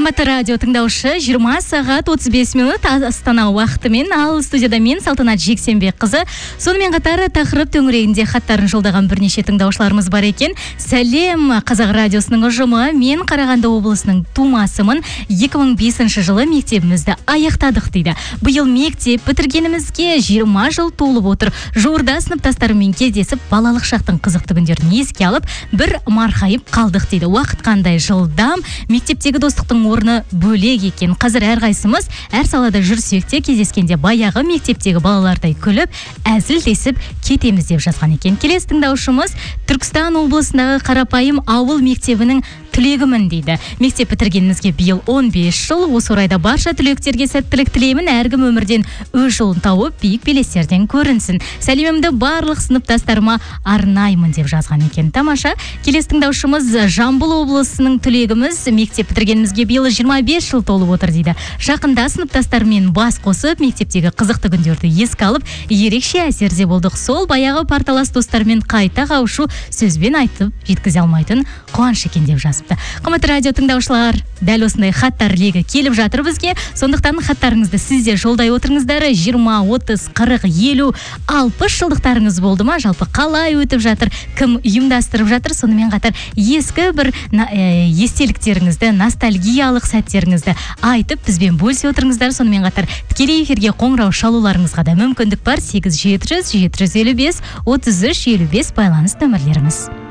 Қымбатты радио тыңдаушы, 20 сағат 35 минут Астана уақытымен, ал студияда мен Салтанат Жексенбек қызы. Сонымен қатар тақырып төңірегінде хаттарын жолдаған бірнеше тыңдаушыларымыз бар екен. Сәлем, Қазақ радиосының ұжымы, мен Қарағанды облысының тумасымын. 2005 жылы мектебімізді аяқтадық дейді. Биыл мектеп бітіргенімізге 20 жыл толып отыр. Жуырда сыныптастарыммен кездесіп, балалық шақтың қызықты күндерін еске алып, бір марқайып қалдық дейді. Уақыт қандай жылдам, мектептегі достықтың орны бөлек екен. Қазір әрқайсымыз әр салада жүрсек те кездескенде баяғы мектептегі балалардай күліп, әзілдесіп кетеміз деп жазған екен. Келесі тыңдаушымыз Түркістан облысындағы қарапайым ауыл мектебінің түлегімін дейді. Мектеп бітіргенімізге биыл 15 жыл. Осы орайда барша түлектерге сәттілік тілеймін. Әркім өмірден өз жолын тауып, биік белестерден көрінсін. Сәлемімді барлық сыныптастарыма арнаймын деп жазған екен. Тамаша. Келесі тыңдаушымыз Жамбыл облысының түлегіміз. Мектеп бітіргенімізге биыл 25 жыл толып отыр дейді. Жақында сыныптастармен бас қосып, мектептегі қызықты күндерді еске алып, ерекше әсерде болдық. Сол баяғы парталас достармен қайта қауышу сөзбен айтып жеткізе алмайтын қуаныш екен деп жазыпты. Қымбатты радио тыңдаушылар, дәл осындай хаттар легі келіп жатыр бізге. Сондықтан хаттарыңызды сізде жолдай отырыңыздар. 20, 30, 40, 50, 60 жылдықтарыңыз болды ма? Жалпы қалай өтіп жатыр? Кім ұйымдастырып жатыр? Сонымен қатар ескі бір естеліктеріңізді, ностальгиялық сәттеріңізді айтып бізбен бөлісе отырыңыздар. Сонымен қатар тікелей эфирге қоңырау шалуларыңызға да мүмкіндік бар. 8700 755 33 55 байланыс нөмірлеріміз.